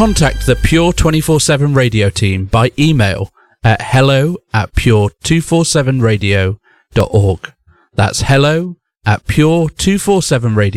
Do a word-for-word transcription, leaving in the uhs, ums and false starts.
Contact the Pure twenty-four seven Radio team by email at hello at pure two forty-seven radio dot org. That's hello at pure two forty-seven radio.